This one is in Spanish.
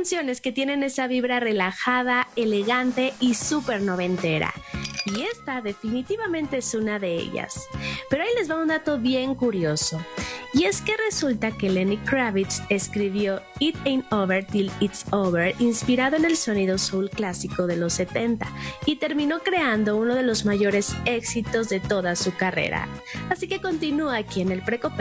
canciones que tienen esa vibra relajada, elegante y súper noventera. Y esta definitivamente es una de ellas. Pero ahí les va un dato bien curioso. Y es que resulta que Lenny Kravitz escribió It Ain't Over Till It's Over inspirado en el sonido soul clásico de los 70 y terminó creando uno de los mayores éxitos de toda su carrera. Así que continúa aquí en el Precopeo